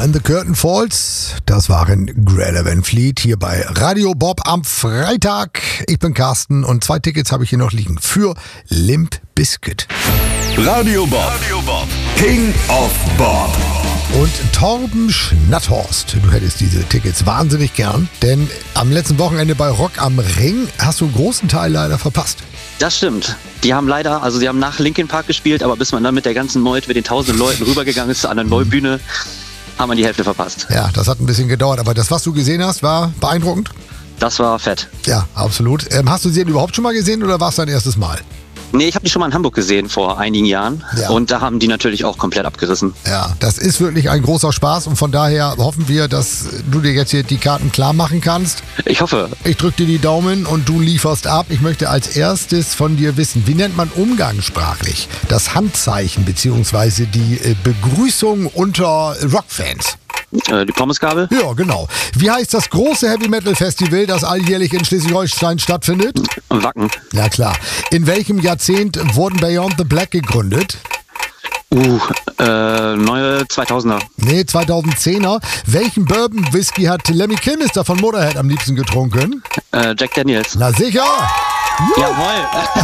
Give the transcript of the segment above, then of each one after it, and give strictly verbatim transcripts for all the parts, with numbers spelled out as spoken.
And the Curtain Falls, das waren Greta Van Fleet hier bei Radio Bob am Freitag. Ich bin Carsten und zwei Tickets habe ich hier noch liegen für Limp Bizkit. Radio Bob, Radio Bob. King of Bob. Und Torben Schnatthorst, du hättest diese Tickets wahnsinnig gern, denn am letzten Wochenende bei Rock am Ring hast du einen großen Teil leider verpasst. Das stimmt. Die haben leider, also die haben nach Linkin Park gespielt, aber bis man dann mit der ganzen Meute, mit den tausenden Leuten rübergegangen ist zu einer Neubühne, haben wir die Hälfte verpasst. Ja, das hat ein bisschen gedauert, aber das, was du gesehen hast, war beeindruckend? Das war fett. Ja, absolut. Ähm, hast du sie denn überhaupt schon mal gesehen oder war es dein erstes Mal? Nee, ich habe die schon mal in Hamburg gesehen vor einigen Jahren Ja. und da haben die natürlich auch komplett abgerissen. Ja, das ist wirklich ein großer Spaß und von daher hoffen wir, dass du dir jetzt hier die Karten klar machen kannst. Ich hoffe. Ich drücke dir die Daumen und du lieferst ab. Ich möchte als erstes von dir wissen, wie nennt man umgangssprachlich das Handzeichen bzw. die äh, Begrüßung unter Rockfans? Äh, die Pommesgabel? Ja, genau. Wie heißt das große Heavy Metal Festival, das alljährlich in Schleswig-Holstein stattfindet? Wacken. Ja, klar. In welchem Jahrzehnt wurden Beyond the Black gegründet? Uh, äh, neue zweitausender. Nee, zweitausendzehner. Welchen Bourbon-Whisky hat Lemmy Kilmister von Motorhead am liebsten getrunken? Äh, Jack Daniels. Na sicher! Juhu. Jawohl.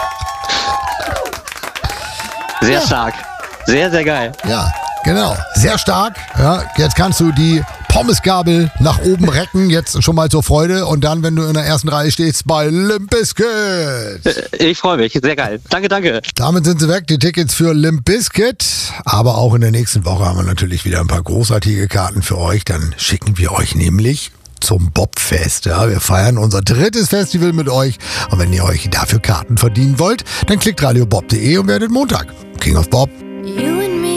Sehr Ja. stark. Sehr, sehr geil. Ja, genau. Sehr stark. Ja, jetzt kannst du die Pommesgabel nach oben recken, jetzt schon mal zur Freude. Und dann, wenn du in der ersten Reihe stehst, bei Limp Bizkit. Ich freue mich. Sehr geil. Danke, danke. Damit sind sie weg, die Tickets für Limp Bizkit. Aber auch in der nächsten Woche haben wir natürlich wieder ein paar großartige Karten für euch. Dann schicken wir euch nämlich zum Bobfest. Ja, wir feiern unser drittes Festival mit euch. Und wenn ihr euch dafür Karten verdienen wollt, dann klickt radiobob punkt de und werdet Montag King of Bob. You